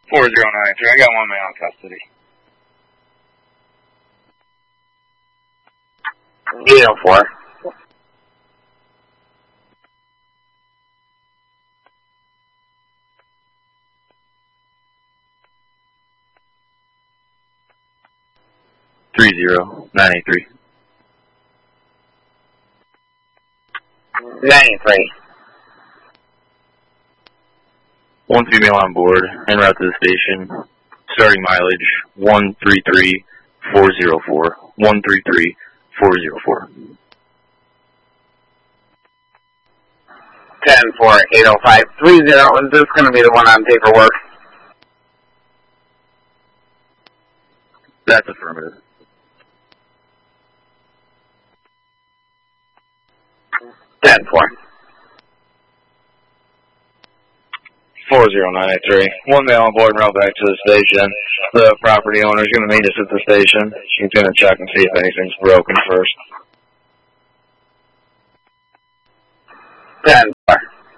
4093. I got one man on custody. 804. Three 93. One female on board, en route to the station, starting mileage 133404. 133404. 10-4-805-30. Is this going to be the one on paperwork? That's affirmative. 10-4. 4093. One male on board and route back to the station. The property owner is going to meet us at the station. He's going to check and see if anything's broken first. 10-4.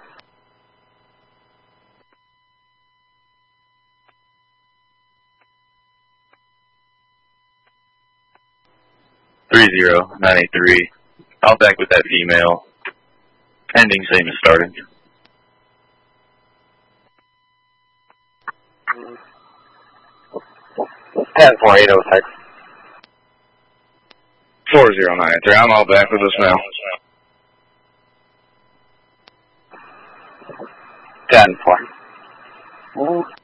30-983. I'll back with that female. Pending same as starting. 10-4-806. 4093. I'm all back with this now. 10-4.